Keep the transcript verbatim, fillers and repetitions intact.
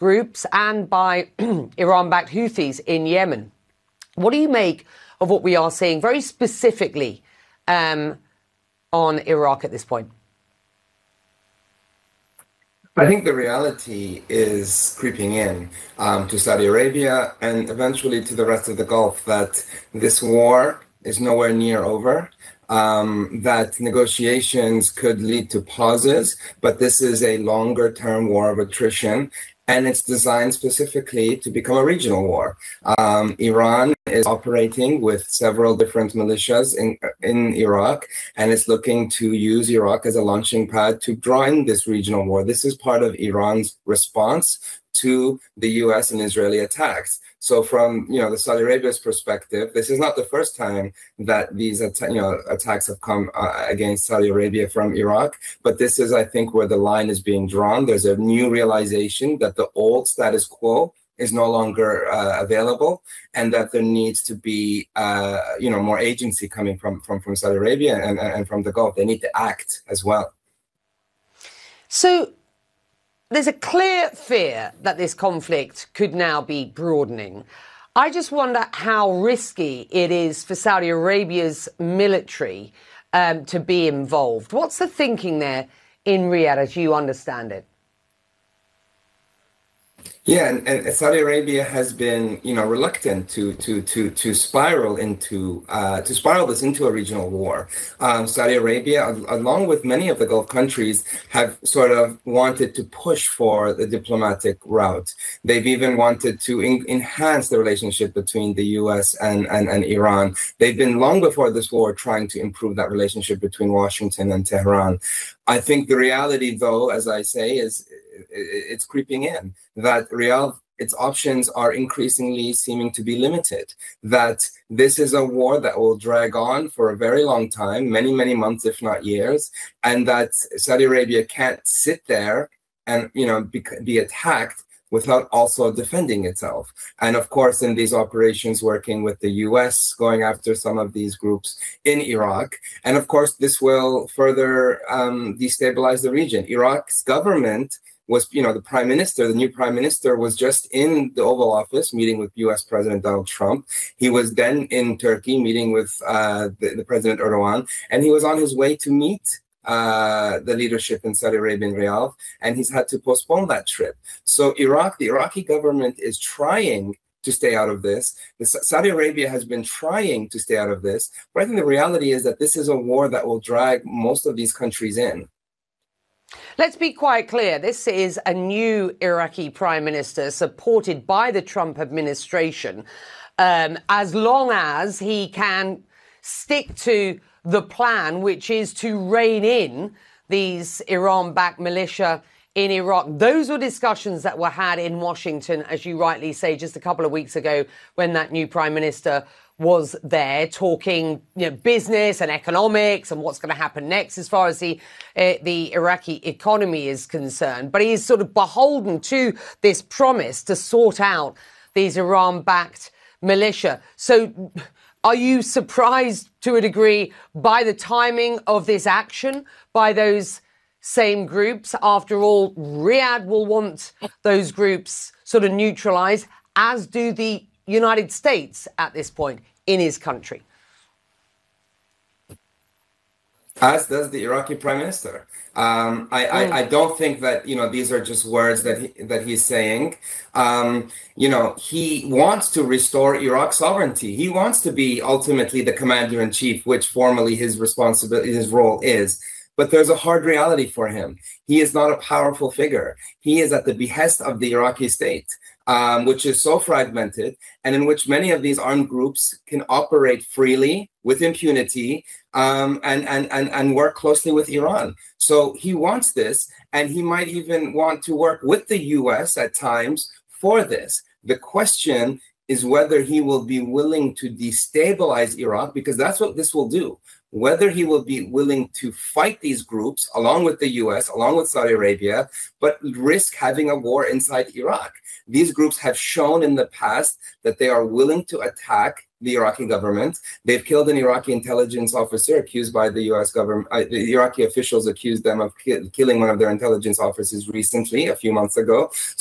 groups and by Iran-backed Houthis in Yemen. What do you make of what we are seeing very specifically um, on Iraq at this point? I think the reality is creeping in um, to Saudi Arabia and eventually to the rest of the Gulf that this war is nowhere near over, um, that negotiations could lead to pauses, but this is a longer-term war of attrition, and it's designed specifically to become a regional war. Um, Iran is operating with several different militias in in Iraq, and it's looking to use Iraq as a launching pad to draw in this regional war. This is part of Iran's response to the U S and Israeli attacks. So from you know the Saudi Arabia's perspective, this is not the first time that these you know attacks have come uh, against Saudi Arabia from Iraq, but this is, I think, where the line is being drawn. There's a new realization that the old status quo is no longer uh, available, and that there needs to be uh, you know more agency coming from from from Saudi Arabia and and from the Gulf. They need to act as well. So there's a clear fear that this conflict could now be broadening. I just wonder how risky it is for Saudi Arabia's military um, to be involved. What's the thinking there in Riyadh as you understand it? Yeah, and, and Saudi Arabia has been, you know, reluctant to to to to spiral into uh, to spiral this into a regional war. Um, Saudi Arabia, along with many of the Gulf countries, have sort of wanted to push for the diplomatic route. They've even wanted to in, enhance the relationship between the U S and, and and Iran. They've been long before this war trying to improve that relationship between Washington and Tehran. I think the reality, though, as I say, is it's creeping in, that Riyadh, its options are increasingly seeming to be limited, that this is a war that will drag on for a very long time, many, many months, if not years, and that Saudi Arabia can't sit there and, you know, be, be attacked without also defending itself. And of course, in these operations, working with the U S, going after some of these groups in Iraq. And of course, this will further um, destabilize the region. Iraq's government was, you know, the prime minister, the new prime minister was just in the Oval Office meeting with U S President Donald Trump. He was then in Turkey meeting with uh, the, the President Erdogan, and he was on his way to meet uh, the leadership in Saudi Arabia in Riyadh, and he's had to postpone that trip. So Iraq, the Iraqi government is trying to stay out of this. The Saudi Arabia has been trying to stay out of this, but I think the reality is that this is a war that will drag most of these countries in. Let's be quite clear. This is a new Iraqi prime minister supported by the Trump administration, um, as long as he can stick to the plan, which is to rein in these Iran-backed militia in Iraq. Those were discussions that were had in Washington, as you rightly say, just a couple of weeks ago when that new prime minister was there talking, you know, business and economics and what's going to happen next as far as the uh, the Iraqi economy is concerned. But he is sort of beholden to this promise to sort out these Iran-backed militia. So are you surprised to a degree by the timing of this action by those same groups? After all, Riyadh will want those groups sort of neutralized, as do the United States at this point in his country. As does the Iraqi prime minister. Um, I, mm. I, I don't think that, you know, these are just words that he, that he's saying. Um, you know, he wants to restore Iraq's sovereignty. He wants to be ultimately the commander in chief, which formally his responsibility, his role is. But there's a hard reality for him. He is not a powerful figure. He is at the behest of the Iraqi state, um, which is so fragmented, and in which many of these armed groups can operate freely with impunity um, and, and, and, and work closely with Iran. So he wants this, and he might even want to work with the U S at times for this. The question is whether he will be willing to destabilize Iraq, because that's what this will do. Whether he will be willing to fight these groups along with the U S, along with Saudi Arabia, but risk having a war inside Iraq. These groups have shown in the past that they are willing to attack the Iraqi government. They've killed an Iraqi intelligence officer accused by the U S government. Uh, the Iraqi officials accused them of ki- killing one of their intelligence officers recently, a few months ago.